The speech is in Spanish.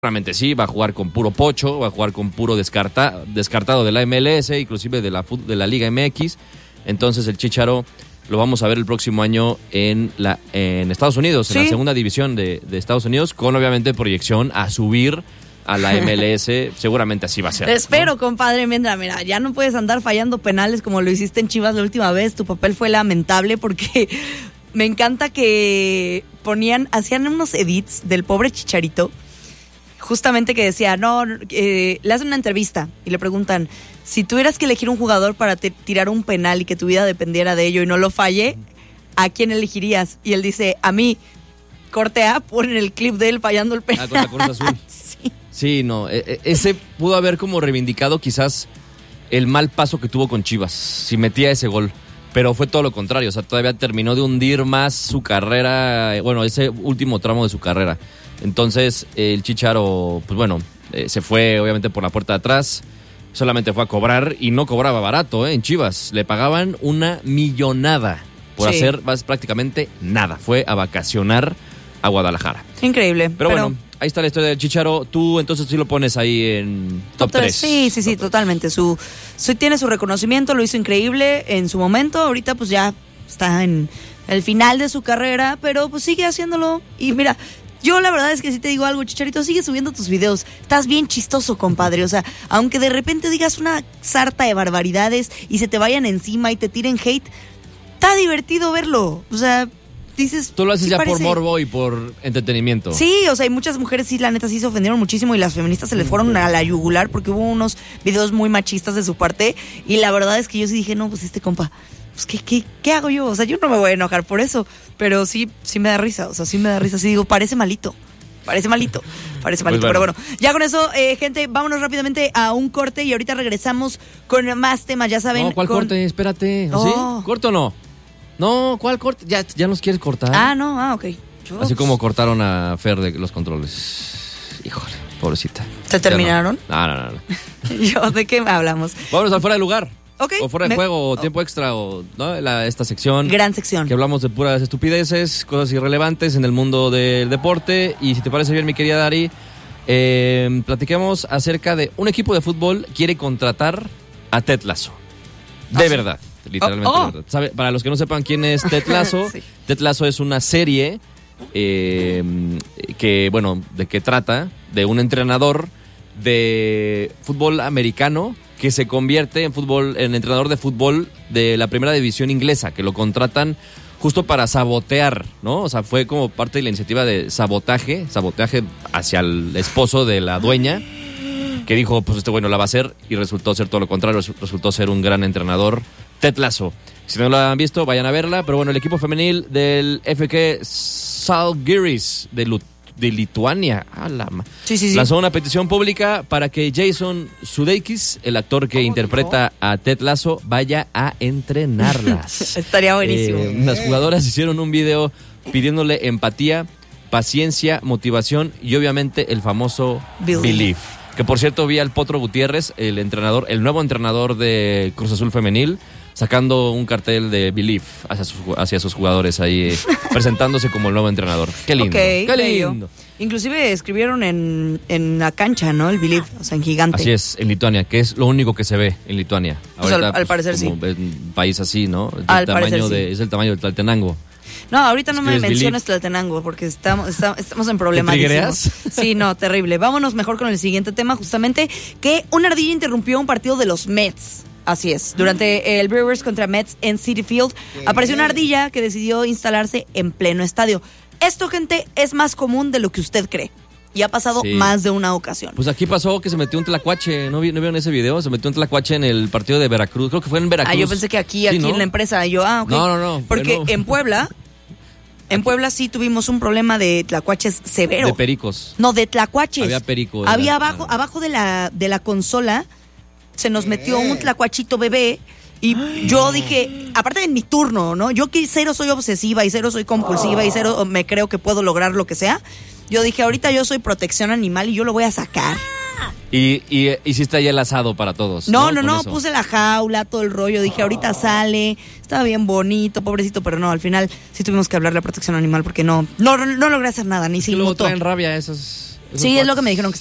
Seguramente sí, va a jugar con puro pocho, va a jugar con puro descartado de la MLS, inclusive de la Liga MX. Entonces el Chícharo lo vamos a ver el próximo año en Estados Unidos, ¿sí? En la segunda división de Estados Unidos, con obviamente proyección a subir a la MLS. Seguramente así va a ser. Espero, ¿no? Compadre, mira, ya no puedes andar fallando penales como lo hiciste en Chivas la última vez. Tu papel fue lamentable porque me encanta que hacían unos edits del pobre Chicharito. Justamente que decía, le hacen una entrevista y le preguntan, si tuvieras que elegir un jugador para tirar un penal y que tu vida dependiera de ello y no lo falle, ¿a quién elegirías? Y él dice, a mí. Corte A, ponen el clip de él fallando el penal. Con la Cruz Azul. Sí, no, ese pudo haber como reivindicado quizás el mal paso que tuvo con Chivas, si metía ese gol. Pero fue todo lo contrario, o sea, todavía terminó de hundir más su carrera, ese último tramo de su carrera. Entonces, el Chícharo, se fue obviamente por la puerta de atrás, solamente fue a cobrar y no cobraba barato, en Chivas. Le pagaban una millonada por hacer prácticamente nada. Fue a vacacionar a Guadalajara. Increíble. Pero bueno, ahí está la historia del Chícharo. Tú entonces sí lo pones ahí en top 3. Sí, totalmente. Tiene su reconocimiento, lo hizo increíble en su momento. Ahorita pues ya está en el final de su carrera, pero pues sigue haciéndolo. Y mira, yo la verdad es que si te digo algo, Chicharito, sigue subiendo tus videos. Estás bien chistoso, compadre. O sea, aunque de repente digas una sarta de barbaridades y se te vayan encima y te tiren hate, está divertido verlo. O sea, dices... Tú lo haces ya por morbo y por entretenimiento. Sí, o sea, hay muchas mujeres, sí, la neta, sí se ofendieron muchísimo y las feministas se les fueron a la yugular porque hubo unos videos muy machistas de su parte y la verdad es que yo sí dije, no, pues este compa... Pues, ¿qué hago yo? O sea, yo no me voy a enojar por eso, pero sí me da risa, o sea, sí me da risa, sí digo, parece malito, pues pero bueno, ya con eso, gente, vámonos rápidamente a un corte y ahorita regresamos con más temas, ya saben. No, ¿cuál corte? Espérate, ¿sí? ¿Corto o no? No, ¿cuál corte? ¿Ya nos quieres cortar? Ok. Así como cortaron a Fer de los controles. Híjole, pobrecita. ¿Se terminaron? No. ¿Yo de qué hablamos? Vámonos al fuera de lugar. Okay. O fuera de juego, o tiempo extra, o ¿no? Esta sección. Gran sección. Que hablamos de puras estupideces, cosas irrelevantes en el mundo del deporte. Y si te parece bien, mi querida Dari, platiquemos acerca de un equipo de fútbol quiere contratar a Ted Lasso. De verdad, literalmente de verdad. ¿Sabe? Para los que no sepan quién es Ted Lasso, sí. Ted Lasso es una serie ¿de qué trata? De un entrenador de fútbol americano que se convierte en entrenador de fútbol de la primera división inglesa, que lo contratan justo para sabotear, ¿no? O sea, fue como parte de la iniciativa de sabotaje hacia el esposo de la dueña, que dijo, pues este güey no la va a hacer, y resultó ser todo lo contrario, resultó ser un gran entrenador, Ted Lasso. Si no la han visto, vayan a verla, pero bueno, el equipo femenil del FK Žalgiris de Lituania, lanzó una petición pública para que Jason Sudeikis, el actor que interpreta a Ted Lasso, vaya a entrenarlas. Estaría buenísimo. Las jugadoras hicieron un video pidiéndole empatía, paciencia, motivación y obviamente el famoso Believe. Que por cierto vi al Potro Gutiérrez, el nuevo entrenador de Cruz Azul Femenil, sacando un cartel de Believe hacia sus jugadores ahí, presentándose como el nuevo entrenador. Qué lindo, qué lindo. Inclusive escribieron en la cancha, ¿no? El Believe, o sea, en gigante. Así es, en Lituania, que es lo único que se ve en Lituania. Ahorita, al parecer como sí. Un país así, ¿no? Es el tamaño del Tlaltenango. No, ahorita no me menciones Tlaltenango porque estamos en problemas. ¿Te triguereas? Sí, no, terrible. Vámonos mejor con el siguiente tema, justamente, que una ardilla interrumpió un partido de los Mets. Así es, durante el Brewers contra Mets en Citi Field, apareció una ardilla que decidió instalarse en pleno estadio. Esto, gente, es más común de lo que usted cree. Y ha pasado más de una ocasión. Pues aquí pasó que se metió un tlacuache. ¿No vieron ese video? Se metió un tlacuache en el partido de Veracruz. Creo que fue en Veracruz. Yo pensé que aquí ¿no? En la empresa. Ok. No. Porque en Puebla... En Puebla sí tuvimos un problema de tlacuaches severo. De pericos. No, de tlacuaches. Había perico. Había abajo de la consola se nos metió un tlacuachito bebé y yo dije, aparte de mi turno, ¿no? Yo que cero soy obsesiva y cero soy compulsiva y cero me creo que puedo lograr lo que sea. Yo dije, ahorita yo soy protección animal y yo lo voy a sacar. Y hiciste ahí el asado para todos. No, puse la jaula, todo el rollo, dije ahorita sale, estaba bien bonito, pobrecito, pero no, al final sí tuvimos que hablarle a protección animal porque no logré hacer nada, ni se luego inmutó. traen rabia esos Sí, es lo que me dijeron que